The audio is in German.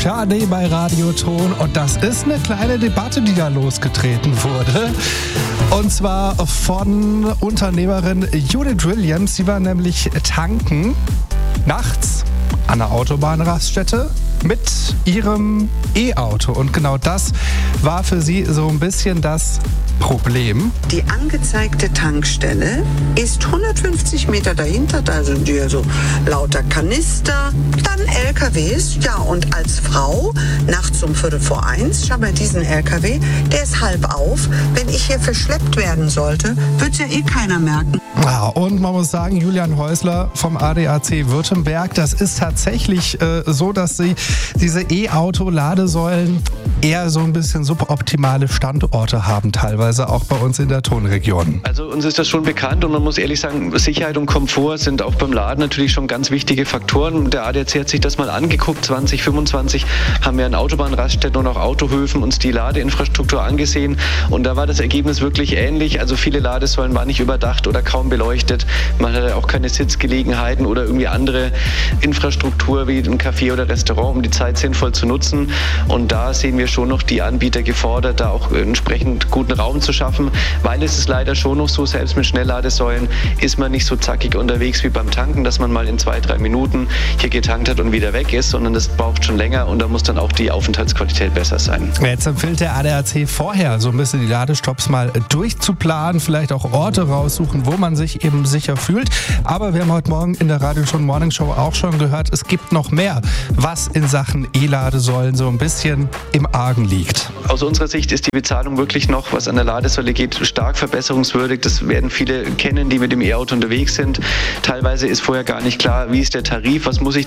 Sade bei Radioton und das ist eine kleine Debatte, die da losgetreten wurde. Und zwar von Unternehmerin Judith Williams. Sie war nämlich tanken nachts an einer Autobahnraststätte mit ihrem E-Auto. Und genau das war für sie so ein bisschen das Problem. Die angezeigte Tankstelle ist 150 Meter dahinter. Da sind hier so lauter Kanister, dann LKWs. Ja, und als Frau nachts um 1:45, schau mal diesen LKW, der ist halb auf. Wenn ich hier verschleppt werden sollte, wird es ja eh keiner merken. Ja, und man muss sagen, Julian Häusler vom ADAC Württemberg, das ist tatsächlich so, dass sie diese E-Auto-Ladesäulen eher so ein bisschen suboptimale Standorte haben, teilweise auch bei uns in der Tonregion. Also uns ist das schon bekannt und man muss ehrlich sagen, Sicherheit und Komfort sind auch beim Laden natürlich schon ganz wichtige Faktoren. Der ADAC hat sich das mal angeguckt. 2025 haben wir an Autobahnraststätten und auch Autohöfen uns die Ladeinfrastruktur angesehen und da war das Ergebnis wirklich ähnlich. Also viele Ladesäulen waren nicht überdacht oder kaum beleuchtet. Man hatte auch keine Sitzgelegenheiten oder irgendwie andere Infrastruktur wie ein Café oder Restaurant, um die Zeit sinnvoll zu nutzen. Und da sehen wir schon noch die Anbieter gefordert, da auch entsprechend guten Raum zu schaffen, weil es ist leider schon noch so, selbst mit Schnellladesäulen ist man nicht so zackig unterwegs wie beim Tanken, dass man mal in 2-3 Minuten hier getankt hat und wieder weg ist, sondern das braucht schon länger und da muss dann auch die Aufenthaltsqualität besser sein. Jetzt empfiehlt der ADAC vorher so ein bisschen die Ladestops mal durchzuplanen, vielleicht auch Orte raussuchen, wo man sich eben sicher fühlt. Aber wir haben heute Morgen in der Radioton Morning Show auch schon gehört, es gibt noch mehr, was in Sachen E-Ladesäulen so ein bisschen im Argen liegt. Aus unserer Sicht ist die Bezahlung wirklich noch, was an der Ladesäule geht, stark verbesserungswürdig. Das werden viele kennen, die mit dem E-Auto unterwegs sind. Teilweise ist vorher gar nicht klar, wie ist der Tarif, was muss ich